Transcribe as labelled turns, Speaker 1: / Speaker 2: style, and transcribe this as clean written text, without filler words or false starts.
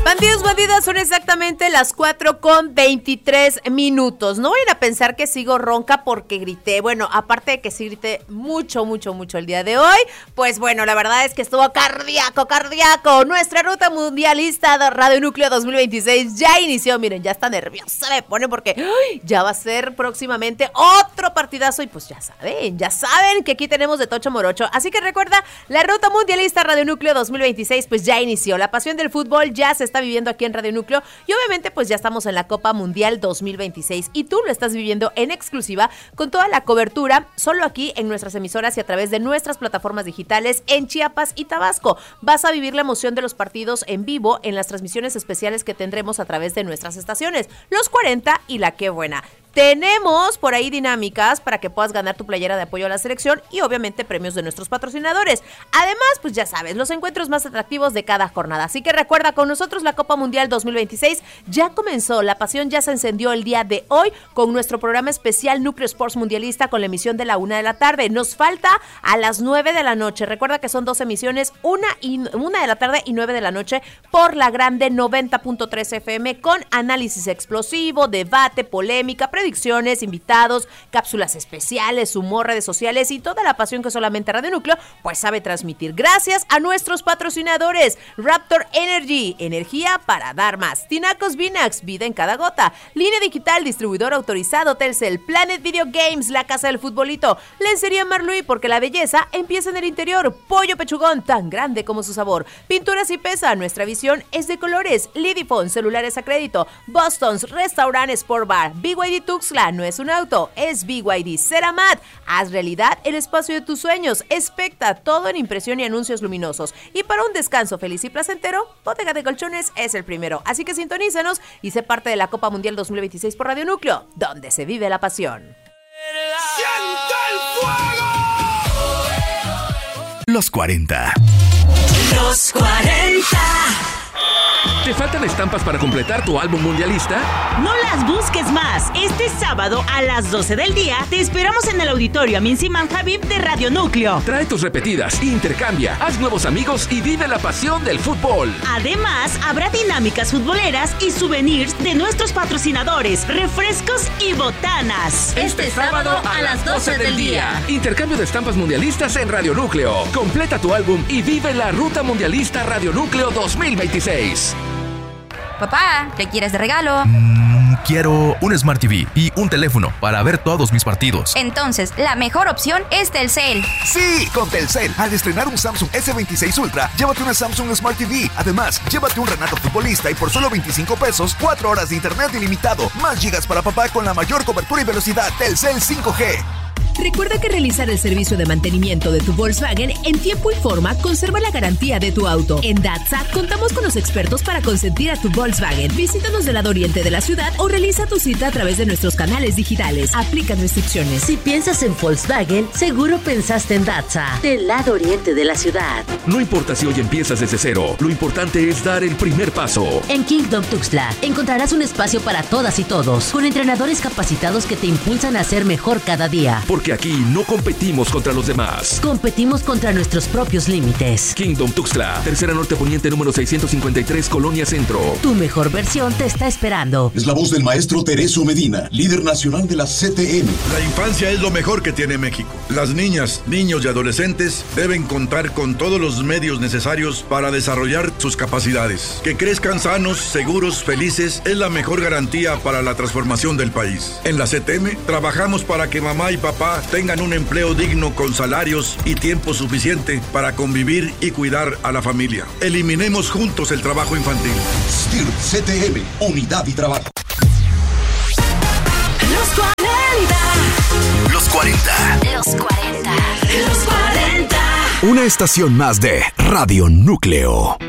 Speaker 1: Bandidas, son exactamente las 4:23. No vayan a pensar que sigo ronca porque grité. Bueno, aparte de que sí grité mucho el día de hoy, pues bueno, la verdad es que estuvo cardíaco. Nuestra ruta mundialista de Radio Núcleo 2026 ya inició. Miren, ya está nerviosa, me pone porque ya va a ser próximamente otro partidazo y pues ya saben que aquí tenemos de tocho morocho. Así que recuerda, la ruta mundialista Radio Núcleo 2026 pues ya inició. La pasión del fútbol ya se está viviendo aquí en Radio Núcleo y obviamente pues ya estamos en la Copa Mundial 2026 y tú lo estás viviendo en exclusiva con toda la cobertura solo aquí en nuestras emisoras y a través de nuestras plataformas digitales en Chiapas y Tabasco. Vas a vivir la emoción de los partidos en vivo en las transmisiones especiales que tendremos a través de nuestras estaciones, Los 40 y La Qué Buena. Tenemos por ahí dinámicas para que puedas ganar tu playera de apoyo a la selección y obviamente premios de nuestros patrocinadores. Además, pues ya sabes, los encuentros más atractivos de cada jornada. Así que recuerda, con nosotros la Copa Mundial 2026 ya comenzó. La pasión ya se encendió el día de hoy con nuestro programa especial Núcleo Sports Mundialista con la emisión de la 1 de la tarde. Nos falta a las 9 de la noche. Recuerda que son 2 emisiones, 1 de la tarde y 9 de la noche por la grande 90.3 FM con análisis explosivo, debate, polémica, predicciones, invitados, cápsulas especiales, humor, redes sociales y toda la pasión que solamente Radio Núcleo pues sabe transmitir. Gracias a nuestros patrocinadores: Raptor Energy, energía para dar más; Tinacos Vinax, vida en cada gota; Línea Digital, distribuidor autorizado Telcel; Planet Video Games, la casa del futbolito; Lencería Marluí, porque la belleza empieza en el interior; Pollo Pechugón, tan grande como su sabor; Pinturas y Pesa, nuestra visión es de colores; Lidifone, celulares a crédito; Boston's, restaurante Sport Bar; BYD Tuxtla, no es un auto, es BYD Ceramat. Haz realidad el espacio de tus sueños. Expecta todo en impresión y anuncios luminosos. Y para un descanso feliz y placentero, Bodega de Colchones es el primero. Así que sintonízanos y sé parte de la Copa Mundial 2026 por Radio Núcleo, donde se vive la pasión.
Speaker 2: ¡Siente el fuego!
Speaker 3: Los 40.
Speaker 4: Los 40.
Speaker 5: ¿Te faltan estampas para completar tu álbum mundialista?
Speaker 4: No las busques más. Este sábado a las 12 del día te esperamos en el auditorio Amin Siman Habib de Radio Núcleo.
Speaker 5: Trae tus repetidas, intercambia, haz nuevos amigos y vive la pasión del fútbol.
Speaker 4: Además, habrá dinámicas futboleras y souvenirs de nuestros patrocinadores, refrescos y botanas.
Speaker 5: Este sábado a las 12 del día. Intercambio de estampas mundialistas en Radio Núcleo. Completa tu álbum y vive la ruta mundialista Radio Núcleo 2026.
Speaker 6: Papá, ¿qué quieres de regalo?
Speaker 3: Quiero un Smart TV y un teléfono para ver todos mis partidos.
Speaker 6: Entonces, la mejor opción es Telcel.
Speaker 7: Sí, con Telcel. Al estrenar un Samsung S26 Ultra, llévate una Samsung Smart TV. Además, llévate un Renato Futbolista y por solo 25 pesos, 4 horas de internet ilimitado. Más gigas para papá con la mayor cobertura y velocidad. Telcel 5G.
Speaker 8: Recuerda que realizar el servicio de mantenimiento de tu Volkswagen en tiempo y forma conserva la garantía de tu auto. En Datsa contamos con los expertos para consentir a tu Volkswagen. Visítanos del lado oriente de la ciudad o realiza tu cita a través de nuestros canales digitales. Aplican restricciones.
Speaker 9: Si piensas en Volkswagen, seguro pensaste en Datsa, del lado oriente de la ciudad.
Speaker 5: No importa si hoy empiezas desde cero, lo importante es dar el primer paso.
Speaker 9: En Kingdom Tuxtla encontrarás un espacio para todas y todos, con entrenadores capacitados que te impulsan a ser mejor cada día.
Speaker 5: Porque aquí no competimos contra los demás.
Speaker 9: Competimos contra nuestros propios límites.
Speaker 5: Kingdom Tuxtla, Tercera Norte Poniente número 653, Colonia Centro.
Speaker 9: Tu mejor versión te está esperando.
Speaker 10: Es la voz del maestro Tereso Medina, líder nacional de la CTM.
Speaker 11: La infancia es lo mejor que tiene México. Las niñas, niños y adolescentes deben contar con todos los medios necesarios para desarrollar sus capacidades. Que crezcan sanos, seguros, felices es la mejor garantía para la transformación del país. En la CTM trabajamos para que mamá y papá tengan un empleo digno con salarios y tiempo suficiente para convivir y cuidar a la familia. Eliminemos juntos el trabajo infantil.
Speaker 10: STIR CTM, unidad y trabajo.
Speaker 4: Los 40.
Speaker 3: Los 40.
Speaker 4: Los 40. Los 40.
Speaker 3: Una estación más de Radio Núcleo.